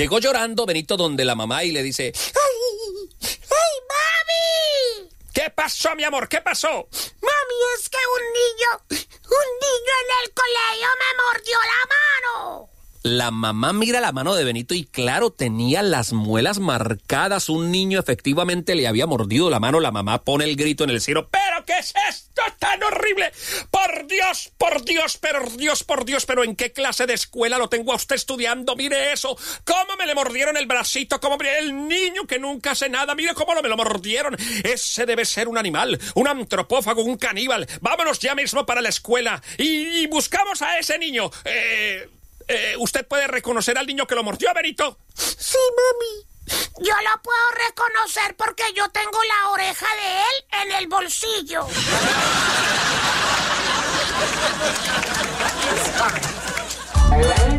Llegó llorando Benito donde la mamá y le dice: ¡Ay, mami! ¿Qué pasó, mi amor? ¿Qué pasó? Mami, es que un niño en el colegio me mordió la mano. La mamá mira la mano de Benito y claro, tenía las muelas marcadas. Un niño efectivamente le había mordido la mano. La mamá pone el grito en el cielo: ¿pero qué es esto tan horrible? ¡Por Dios, por Dios, por Dios! ¿Pero en qué clase de escuela lo tengo a usted estudiando? Mire eso. ¿Cómo me le mordieron el bracito? ¿Cómo el niño que nunca hace nada? Mire cómo me lo mordieron. Ese debe ser un animal, un antropófago, un caníbal. Vámonos ya mismo para la escuela y buscamos a ese niño. ¿Usted puede reconocer al niño que lo mordió, Benito? Sí, mami. Yo lo puedo reconocer porque yo tengo la oreja de él en el bolsillo.